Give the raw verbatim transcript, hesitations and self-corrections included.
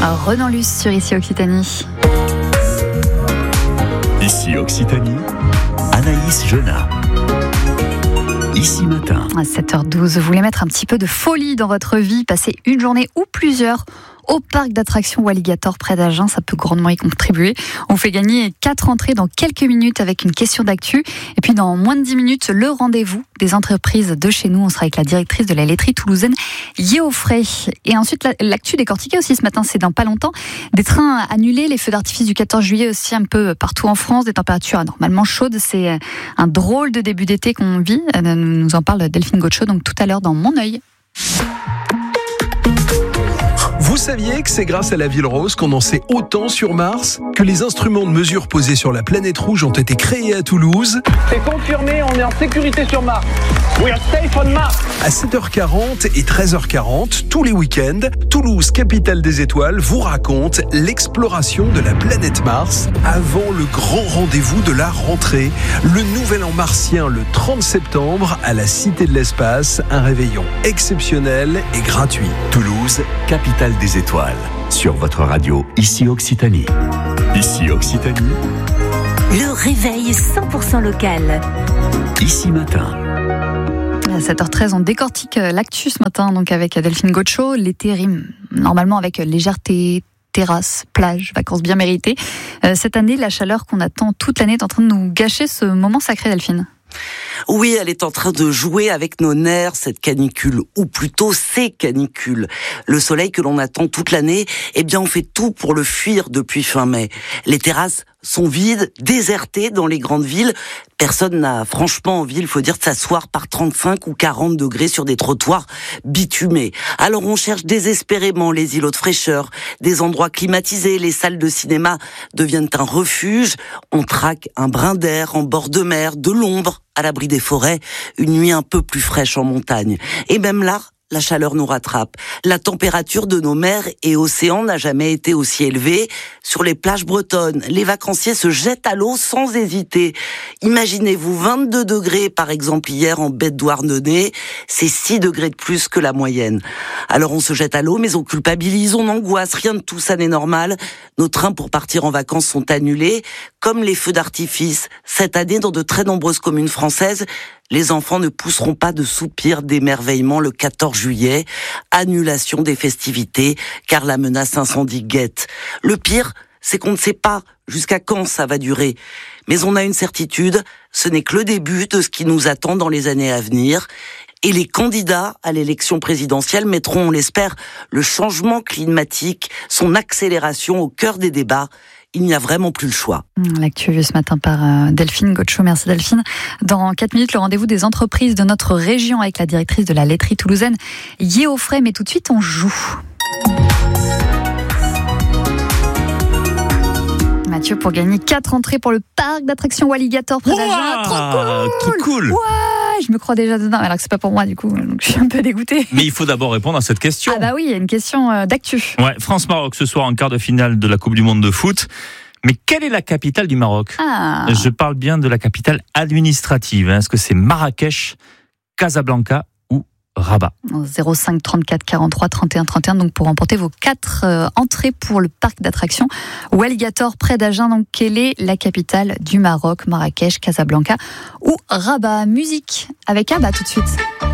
Renan Luce sur Ici Occitanie. Ici Occitanie, Anaïs Genat. Ici Matin. À sept heures douze, vous voulez mettre un petit peu de folie dans votre vie, passer une journée ou plusieurs au parc d'attractions Walligator près d'Agen, ça peut grandement y contribuer. On fait gagner quatre entrées dans quelques minutes avec une question d'actu. Et puis dans moins de dix minutes, le rendez-vous des entreprises de chez nous. On sera avec la directrice de la laiterie toulousaine, Yéofray. Et ensuite, l'actu décortiquée aussi ce matin, c'est dans pas longtemps. Des trains annulés, les feux d'artifice du quatorze juillet aussi un peu partout en France, des températures anormalement chaudes. C'est un drôle de début d'été qu'on vit. Nous en parle Delphine Gaucho, donc tout à l'heure dans Mon œil. Vous saviez que c'est grâce à la Ville Rose qu'on en sait autant sur Mars, que les instruments de mesure posés sur la planète rouge ont été créés à Toulouse. C'est confirmé, on est en sécurité sur Mars. We are safe on Mars. À sept heures quarante et treize heures quarante, tous les week-ends, Toulouse, capitale des étoiles, vous raconte l'exploration de la planète Mars avant le grand rendez-vous de la rentrée, le Nouvel An martien le trente septembre à la Cité de l'Espace, un réveillon exceptionnel et gratuit. Toulouse, capitale des étoiles. Sur votre radio, Ici Occitanie. Ici Occitanie. Le réveil cent pour cent local. Ici Matin. À sept heures treize, on décortique l'actu ce matin donc avec Delphine Gaucho. L'été rime normalement avec légèreté, terrasse, plage, vacances bien méritées. Euh, cette année, la chaleur qu'on attend toute l'année est en train de nous gâcher ce moment sacré, Delphine. Oui, elle est en train de jouer avec nos nerfs, cette canicule, ou plutôt ces canicules. Le soleil que l'on attend toute l'année, eh bien on fait tout pour le fuir depuis fin mai. Les terrasses sont vides, désertées dans les grandes villes. Personne n'a franchement envie, il faut dire, de s'asseoir par trente-cinq ou quarante degrés sur des trottoirs bitumés. Alors on cherche désespérément les îlots de fraîcheur, des endroits climatisés, les salles de cinéma deviennent un refuge. On traque un brin d'air en bord de mer, de l'ombre à l'abri des forêts, une nuit un peu plus fraîche en montagne. Et même là, la chaleur nous rattrape. La température de nos mers et océans n'a jamais été aussi élevée. Sur les plages bretonnes, les vacanciers se jettent à l'eau sans hésiter. Imaginez-vous vingt-deux degrés par exemple hier en baie de Douarnenez, c'est six degrés de plus que la moyenne. Alors on se jette à l'eau mais on culpabilise, on angoisse, rien de tout ça n'est normal. Nos trains pour partir en vacances sont annulés, comme les feux d'artifice. Cette année, dans de très nombreuses communes françaises, les enfants ne pousseront pas de soupir d'émerveillement le quatorze juillet. Annulation des festivités, car la menace incendie guette. Le pire, c'est qu'on ne sait pas jusqu'à quand ça va durer. Mais on a une certitude, ce n'est que le début de ce qui nous attend dans les années à venir. Et les candidats à l'élection présidentielle mettront, on l'espère, le changement climatique, son accélération au cœur des débats. Il n'y a vraiment plus le choix. L'actu vue ce matin par Delphine Gaucho. Merci Delphine. Dans quatre minutes, le rendez-vous des entreprises de notre région avec la directrice de la laiterie toulousaine, Yéofray. Mais tout de suite, on joue. Mathieu, pour gagner quatre entrées pour le parc d'attractions Walligator près d'Agen. Trop cool! Trop cool! Ouais, je me crois déjà dedans, alors que c'est pas pour moi du coup, donc je suis un peu dégoûtée. Mais il faut d'abord répondre à cette question. Ah bah oui, il y a une question d'actu. Ouais, France-Maroc ce soir en quart de finale de la Coupe du Monde de foot. Mais quelle est la capitale du Maroc? Ah. Je parle bien de la capitale administrative. Est-ce que c'est Marrakech, Casablanca ou Rabat? zéro cinq trente-quatre quarante-trois trente et un trente et un donc pour remporter vos quatre euh, entrées pour le parc d'attractions Walligator près d'Agen. Donc quelle est la capitale du Maroc? Marrakech, Casablanca ou Rabat? Musique avec Abba tout de suite.